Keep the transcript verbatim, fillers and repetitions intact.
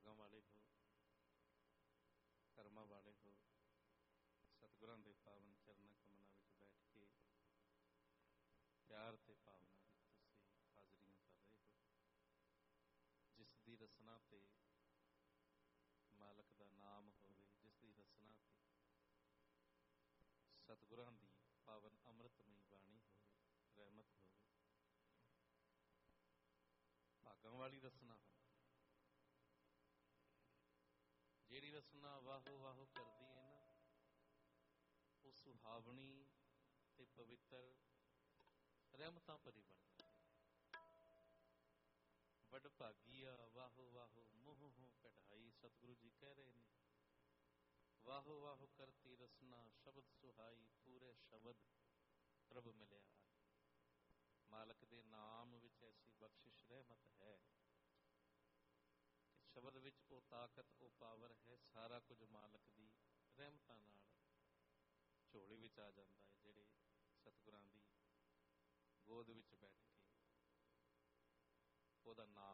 ਭਾਗਾਂ ਵਾਲੇ ਹੋ, ਕਰਮਾਂ ਵਾਲੇ ਹੋ। ਸਤਿਗੁਰਾਂ ਦੇ ਪਾਵਨ ਚਰਨਾਂ ਕਮਲਾਂ ਵਿੱਚ ਬੈਠ ਕੇ ਪਿਆਰ ਤੇ ਭਾਵਨਾ ਵਿੱਚ ਤੁਸੀਂ ਹਾਜ਼ਰੀਆਂ ਕਰ ਰਹੇ ਹੋ। ਜਿਸ ਦੀ ਰਸਨਾ ਤੇ ਮਾਲਕ ਦਾ ਨਾਮ ਹੋਵੇ, ਜਿਸ ਦੀ ਰਸਨਾ ਤੇ ਸਤਿਗੁਰਾਂ ਦੀ ਪਾਵਨ ਅੰਮ੍ਰਿਤਮਈ ਬਾਣੀ ਹੋਵੇ, ਰਹਿਮਤ ਹੋਵੇ, ਭਾਗਾਂ ਵਾਲੀ ਰਸਨਾ ਹੋ। ਜਿਹੜੀ ਰਸਨਾ ਵਾਹੋ ਵਾਹੋ ਕਰਦੀ ਹੈ ਨਾ, ਉਹ ਸੁਹਾਵਣੀ ਤੇ ਪਵਿੱਤਰ ਰਹਿਮਤਾਂ ਭਰੀ ਬਣ ਜਾਂਦੀ ਹੈ। ਵੱਡ ਭਾਗੀ ਆ ਵਾਹੋ ਵਾਹੋ ਮੋਹ ਹੋ ਕਢਾਈ। ਸਤਿਗੁਰੂ ਜੀ ਕਹਿ ਰਹੇ ਨੇ, ਵਾਹੋ ਵਾਹੋ ਕਰਤੀ ਰਸਨਾ ਸ਼ਬਦ ਸੁਹਾਈ। ਪੂਰੇ ਸ਼ਬਦ ਪ੍ਰਭ ਮਿਲਿਆ। ਮਾਲਕ ਦੇ ਨਾਮ ਵਿੱਚ ਐਸੀ ਬਖਸ਼ਿਸ਼ ਰਹਿਮਤ ਹੈ ਕਿ ਸ਼ਬਦ ਵਿੱਚ ਉਹ ਤਾਕਤ, ਉਹ ਪਾਵਰ ਹੈ। ਸਾਰਾ ਕੁਝ ਮਾਲਕ ਦੀ ਰਹਿਮਤਾਂ ਨਾਲ ਝੋਲੇ ਵਿੱਚ ਆ ਜਾਂਦਾ ਹੈ। ਜਿਹੜੇ ਸਤਿਗੁਰਾਂ ਦੀ ਗੋਦ ਵਿੱਚ ਬੈਠ ਕੇ ਉਹਦਾ ਨਾਮ